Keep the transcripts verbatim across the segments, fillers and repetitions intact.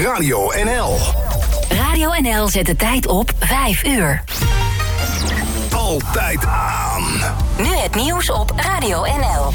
Radio N L. Radio N L zet de tijd op vijf uur. Altijd aan. Nu het nieuws op Radio N L.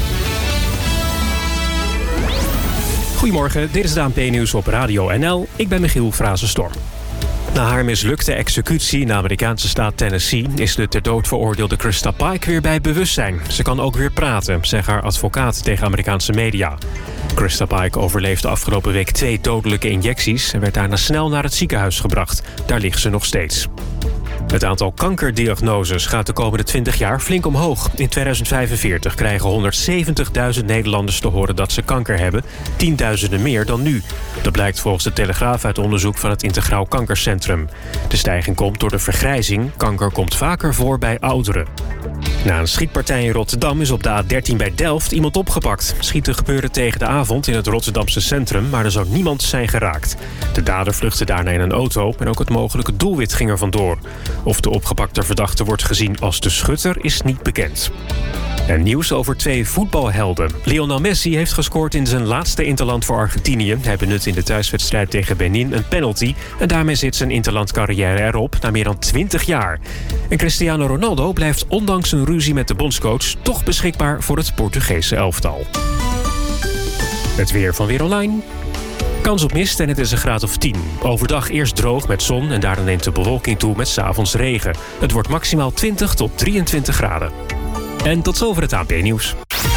Goedemorgen, dit is de A N P-nieuws op Radio N L. Ik ben Michiel Frazenstorm. Na haar mislukte executie in de Amerikaanse staat Tennessee is de ter dood veroordeelde Krista Pike weer bij bewustzijn. Ze kan ook weer praten, zegt haar advocaat tegen Amerikaanse media. Krista Pike overleefde afgelopen week twee dodelijke injecties en werd daarna snel naar het ziekenhuis gebracht. Daar ligt ze nog steeds. Het aantal kankerdiagnoses gaat de komende twintig jaar flink omhoog. In tweeduizend vijfenveertig krijgen honderdzeventigduizend Nederlanders te horen dat ze kanker hebben. Tienduizenden meer dan nu. Dat blijkt volgens de Telegraaf uit onderzoek van het Integraal Kankercentrum. De stijging komt door de vergrijzing. Kanker komt vaker voor bij ouderen. Na een schietpartij in Rotterdam is op de A dertien bij Delft iemand opgepakt. Schieten gebeurde tegen de avond in het Rotterdamse centrum, maar er zou niemand zijn geraakt. De dader vluchtte daarna in een auto en ook het mogelijke doelwit ging er vandoor. Of de opgepakte verdachte wordt gezien als de schutter is niet bekend. En nieuws over twee voetbalhelden. Lionel Messi heeft gescoord in zijn laatste interland voor Argentinië. Hij benut in de thuiswedstrijd tegen Benin een penalty. En daarmee zit zijn interlandcarrière erop na meer dan twintig jaar. En Cristiano Ronaldo blijft ondanks een ruzie met de bondscoach toch beschikbaar voor het Portugese elftal. Het weer van Weer Online. Kans op mist en het is een graad of tien. Overdag eerst droog met zon en daarna neemt de bewolking toe met 's avonds regen. Het wordt maximaal twintig tot drieëntwintig graden. En tot zover het A N P-nieuws.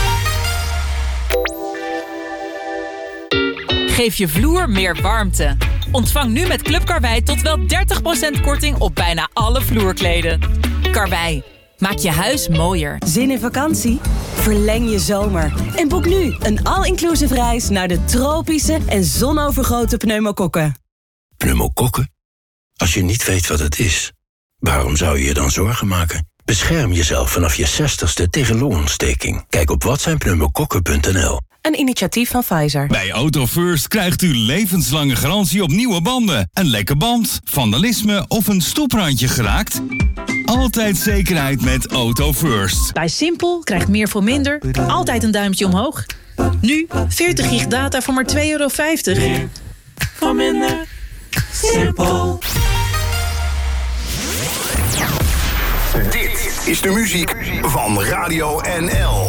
Geef je vloer meer warmte. Ontvang nu met Club Karwei tot wel dertig procent korting op bijna alle vloerkleden. Karwei, maak je huis mooier. Zin in vakantie? Verleng je zomer. En boek nu een all-inclusive reis naar de tropische en zonovergoten pneumokokken. Pneumokokken? Als je niet weet wat het is, waarom zou je je dan zorgen maken? Bescherm jezelf vanaf je zestigste tegen longontsteking. Kijk op wat zijn pneumokokken punt n l. Een initiatief van Pfizer. Bij AutoFirst krijgt u levenslange garantie op nieuwe banden. Een lekke band, vandalisme of een stoeprandje geraakt? Altijd zekerheid met AutoFirst. Bij Simpel krijgt meer voor minder altijd een duimpje omhoog. Nu veertig gig data voor maar twee euro vijftig. Meer voor minder. Simpel. Dit is de muziek van Radio N L.